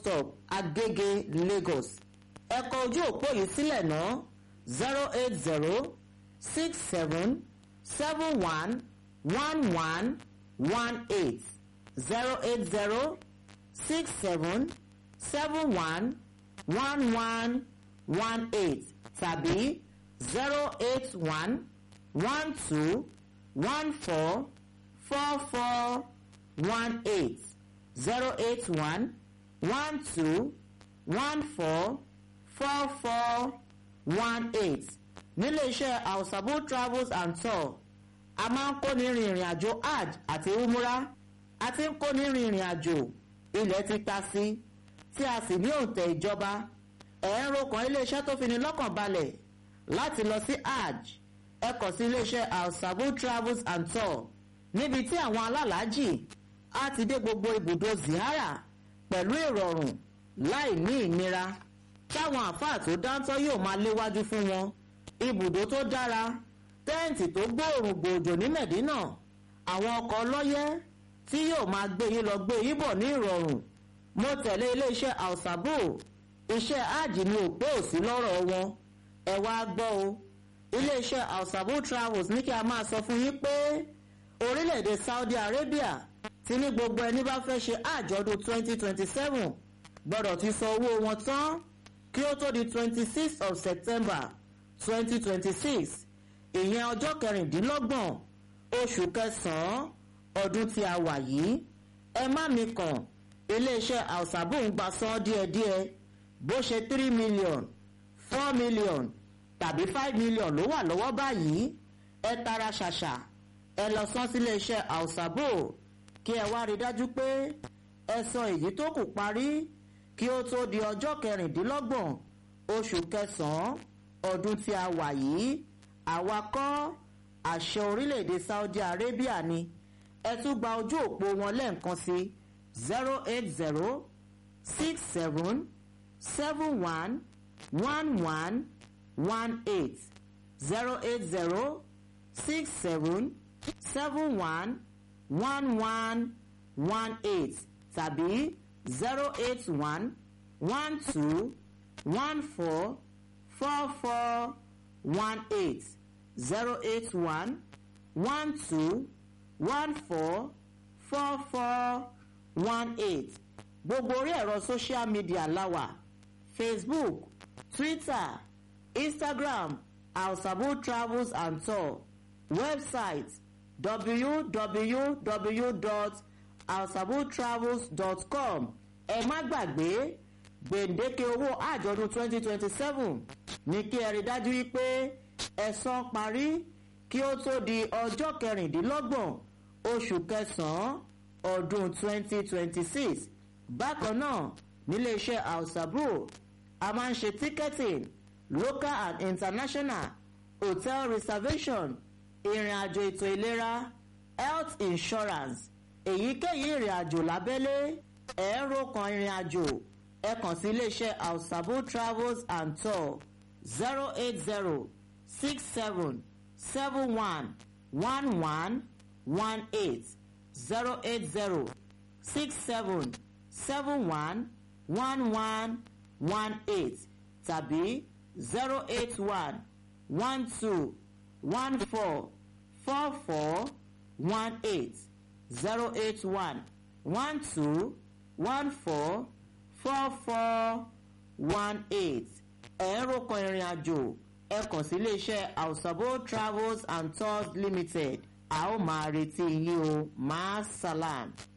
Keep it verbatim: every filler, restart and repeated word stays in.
stop Agege Lagos. ẹ kọ ojú òpó yìí sílẹ̀ náà zero eight zero six seven seven one one one one eight zero eight zero six seven seven one one one one eight tàbí zero eight one one two one four four four one eight zero eight one one two one four four four one eight. nílé iṣẹ́ Al-Sabur Travels and Tour a máa ń kóni rin ìrìn àjò hajj àti umrah a ti ń kóni rin ìrìn àjò ilẹ̀ ti ta sí tí a sì ní òǹtẹ̀ ìjọba ẹ̀ ń rokàn iléeṣẹ́ tó fi ni lọ́kàn balẹ̀ láti lọ sí hajj ẹ kàn sí iléeṣẹ́ Al-Sabur Travels and Tour níbi tí àwọn alálàájì á ti dé gbogbo ibùdó ziyara pẹ̀lú ìrọ̀rùn láì ní ìnira táwọn àfáà tó dáńtọ́ yóò máa léwájú fún wọn ibùdó tó dára tẹ́ǹtì tó gbóòrùn gbòòjò ní Mẹ̀dínà àwọn ọkọ̀ ọlọ́yẹ́ tí yóò máa gbé yín lọ gbé yín bọ̀ ní ìrọ̀rùn mo tẹ̀lé iléeṣẹ́ Al-Sabur iṣẹ́ hajj ni òpó òsì lọ́rọ̀ wọn ẹ wá gbọ́ o iléeṣẹ́ Al-Sabur Travels ní kí a máa sọ fún yín pé orílẹ̀-èdè Saudi Arabia ti ní gbogbo ẹni bá fẹ́ ṣe hajj ọdún twenty twenty seven gbọ́dọ̀ ti san owó wọn tán kí ó tó di twenty sixth of September twenty twenty six ìyẹn ọjọ́ kẹrìndínlọ́gbọ̀n oṣù kẹsàn-án ọdún tí a wà yìí ẹ má mi kàn iléeṣẹ́ Al-Sabur ń gba san díẹ̀díẹ̀ bó ṣe three million four million tàbí five million ló wà lọ́wọ́ báyìí ẹ tara ṣàṣà ẹ lọ san sí iléeṣẹ́ Al-Sabur kí ẹ wá rí dájú pé ẹ san èyí tó kù parí kí ó tó di ọjọ́ kẹrìndínlọ́gbọ̀n oṣù kẹsàn-án ọdún tí a wà yìí àwa kọ́ àṣẹ orílẹ̀-èdè Saudi Arabia ni ẹ tún gba ojú òpó wọn lẹ́ẹ̀kan sí zero eight zero six seven seven one one one one eight zero eight zero six seven seven one one one one eight tàbí zero eight one one two one four four four one eight zero eight one one two one four four four one eight. gbogbo orí ẹ̀rọ social media láwà Facebook Twitter Instagram Al-Sabur Travels and Tour website w w w dot alsabur travels dot com. ẹ má gbàgbé gbèǹdéke owó àjọ̀dún twenty twenty seven ní kí ẹ rí dájú wípé ẹ san parí kí ó tó di ọjọ́ kẹrìndínlọ́gbọ̀n oṣù kẹsàn-án ọdún twenty twenty six. bákan náà nílé iṣẹ́ Al-Sabur a máa ń ṣe ticketing local and international hotel reservation ìrìn àjò ètò ìlera health insurance èyíkéyìí ìrìn àjò lábẹ́lé ẹ̀rọ kan ìrìn àjò ẹ kàn sí iléeṣẹ́ Al-Sabur Travels and Tour zero eight zero six seven seven one one one one eight zero eight zero six seven seven one one one one eight tàbí zero eight one one two one four four four one eight zero eight one one two one four four four one eight. ẹ̀rọ kan ìrìn àjò ẹ kàn sí iléeṣẹ́ Al-Sabur Travels and Tours Limited a ó máa retí yín o máa salam.